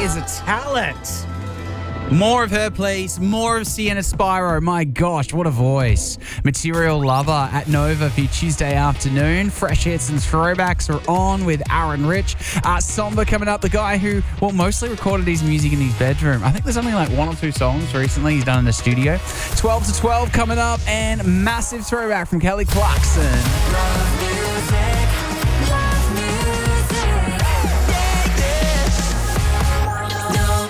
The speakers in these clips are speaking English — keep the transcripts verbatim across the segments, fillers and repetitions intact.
is a talent. More of her, please. More of Sienna Spyro. My gosh, what a voice. Material Lover at Nova for your Tuesday afternoon. Fresh hits and throwbacks are on with Aaron Rich. Uh, Somber coming up, the guy who, well, mostly recorded his music in his bedroom. I think there's only like one or two songs recently he's done in the studio. twelve to twelve coming up, and massive throwback from Kelly Clarkson. Love music, love music, yeah, yeah.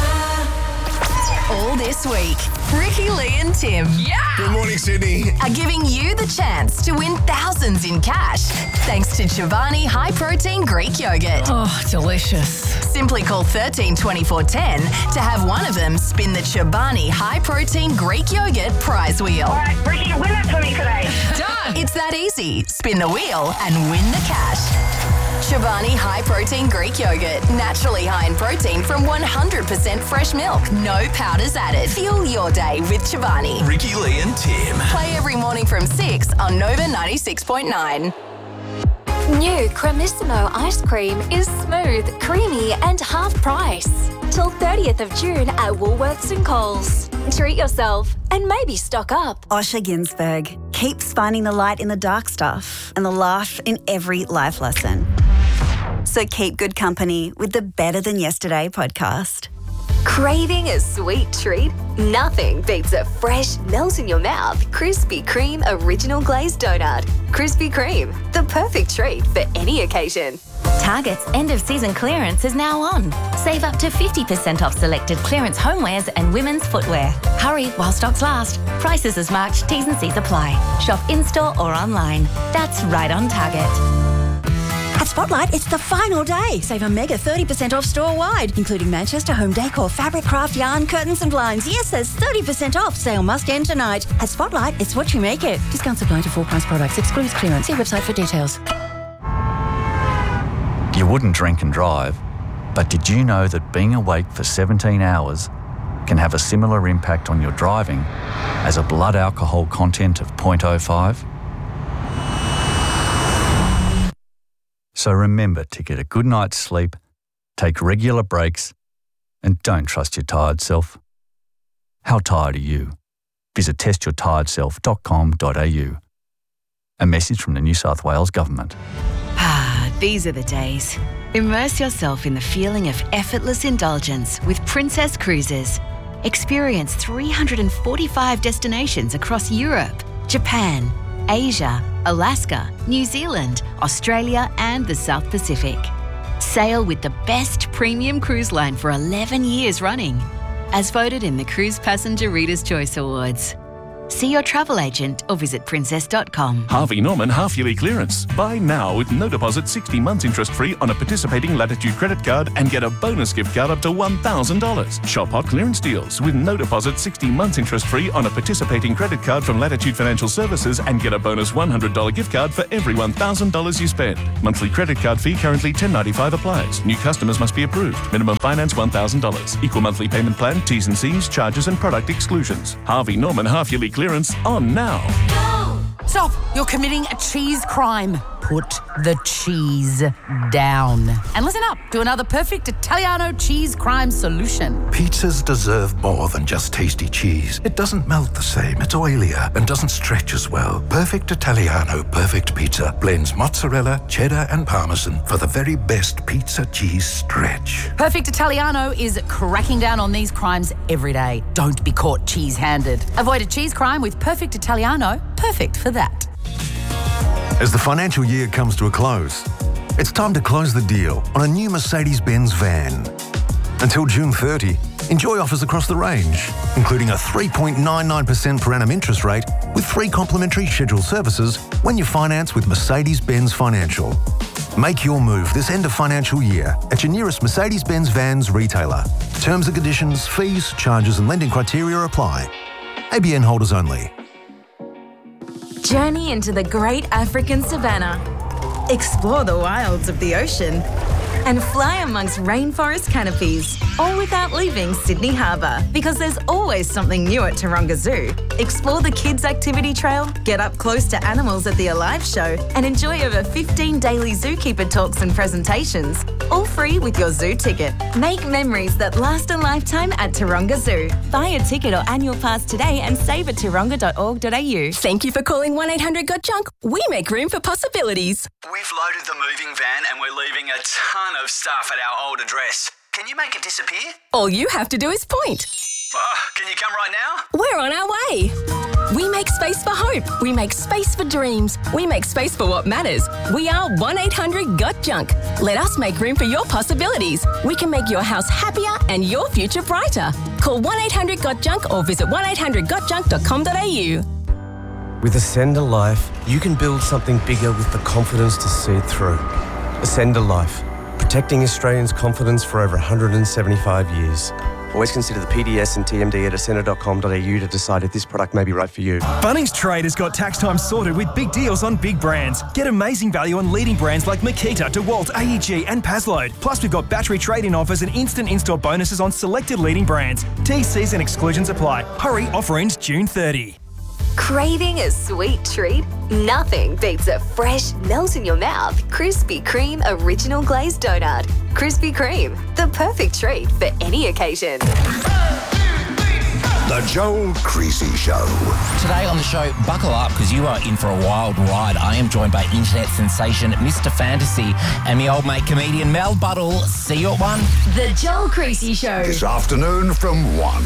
All this week, Ricky, Lee and Tim Yeah! Good morning, Sydney. are giving you the chance to win thousands in cash thanks to Chobani High Protein Greek Yogurt. Oh, delicious. Simply call thirteen twenty-four ten to have one of them spin the Chobani High Protein Greek Yogurt prize wheel. All right, Ricky, win it for me today. Done. It's that easy. Spin the wheel and win the cash. Chobani High Protein Greek Yogurt. Naturally high in protein from one hundred percent fresh milk. No powders added. Fuel your day with Chobani. Ricky, Lee and Tim. Play every morning from six on Nova ninety-six point nine. New Cremissimo ice cream is smooth, creamy and half price. Till thirtieth of June at Woolworths and Coles. Treat yourself and maybe stock up. Osher Ginsberg keeps finding the light in the dark stuff and the laugh in every life lesson. So keep good company with the Better Than Yesterday podcast. Craving a sweet treat? Nothing beats a fresh, melt-in-your-mouth Krispy Kreme Original Glazed Donut. Krispy Kreme, the perfect treat for any occasion. Target's end-of-season clearance is now on. Save up to fifty percent off selected clearance homewares and women's footwear. Hurry while stocks last. Prices as marked, T's and C's apply. Shop in-store or online. That's right on Target. At Spotlight, it's the final day. Save a mega thirty percent off store-wide, including Manchester home decor, fabric, craft, yarn, curtains and blinds. Yes, there's thirty percent off. Sale must end tonight. At Spotlight, it's what you make it. Discounts apply to full-price products. Excludes clearance. See website for details. You wouldn't drink and drive, but did you know that being awake for seventeen hours can have a similar impact on your driving as a blood alcohol content of zero point zero five? So remember to get a good night's sleep, take regular breaks, and don't trust your tired self. How tired are you? Visit test your tired self dot com dot a u. A message from the New South Wales Government. Ah, these are the days. Immerse yourself in the feeling of effortless indulgence with Princess Cruises. Experience three hundred forty-five destinations across Europe, Japan, Asia, Alaska, New Zealand, Australia and the South Pacific. Sail with the best premium cruise line for eleven years running, as voted in the Cruise Passenger Reader's Choice Awards. See your travel agent or visit princess dot com. Harvey Norman half-yearly clearance. Buy now with no deposit, sixty months interest-free on a participating Latitude credit card and get a bonus gift card up to one thousand dollars. Shop hot clearance deals with no deposit, sixty months interest-free on a participating credit card from Latitude Financial Services and get a bonus one hundred dollars gift card for every one thousand dollars you spend. Monthly credit card fee currently ten dollars and ninety-five cents applies. New customers must be approved. Minimum finance one thousand dollars. Equal monthly payment plan, T's and C's, charges and product exclusions. Harvey Norman half-yearly clearance on now. Stop! You're committing a cheese crime. Put the cheese down. And listen up to another perfect Italiano cheese crime solution. Pizzas deserve more than just tasty cheese. It doesn't melt the same, it's oilier, and doesn't stretch as well. Perfect Italiano Perfect Pizza blends mozzarella, cheddar, and parmesan for the very best pizza cheese stretch. Perfect Italiano is cracking down on these crimes every day. Don't be caught cheese-handed. Avoid a cheese crime with Perfect Italiano. Perfect for that. As the financial year comes to a close, it's time to close the deal on a new Mercedes-Benz van. Until June thirtieth, enjoy offers across the range, including a three point nine nine percent per annum interest rate with free complimentary scheduled services when you finance with Mercedes-Benz Financial. Make your move this end of financial year at your nearest Mercedes-Benz Vans retailer. Terms and conditions, fees, charges and lending criteria apply. A B N holders only. Journey into the great African savannah. Explore the wilds of the ocean. and fly amongst rainforest canopies, all without leaving Sydney Harbour, because there's always something new at Taronga Zoo. Explore the kids' activity trail, get up close to animals at the Alive show, and enjoy over fifteen daily zookeeper talks and presentations, all free with your zoo ticket. Make memories that last a lifetime at Taronga Zoo. Buy a ticket or annual pass today and save at taronga dot org dot a u. Thank you for calling one eight hundred got junk. We make room for possibilities. We've loaded the moving van and we're leaving a ton of stuff at our old address. Can you make it disappear? All you have to do is point. Oh, can you come right now? We're on our way. We make space for hope. We make space for dreams. We make space for what matters. We are one eight hundred got junk. Let us make room for your possibilities. We can make your house happier and your future brighter. Call one eight hundred got junk or visit one eight hundred got junk dot com dot a u. With Ascender Life, you can build something bigger with the confidence to see it through. Ascender Life, protecting Australians' confidence for over one hundred seventy-five years. Always consider the P D S and T M D at ascender dot com dot a u to decide if this product may be right for you. Bunnings Trade has got tax time sorted with big deals on big brands. Get amazing value on leading brands like Makita, DeWalt, A E G and Pazload. Plus, we've got battery trade-in offers and instant in-store bonuses on selected leading brands. T Cs and exclusions apply. Hurry, offer ends June thirtieth. Craving a sweet treat? Nothing beats a fresh, melt-in-your-mouth Krispy Kreme Original Glazed Donut. Krispy Kreme, the perfect treat for any occasion. The Joel Creasy Show. Today on the show, buckle up because you are in for a wild ride. I am joined by internet sensation Mister Fantasy and my old mate comedian Mel Buttle. See you at one. The Joel Creasy Show. This afternoon from one.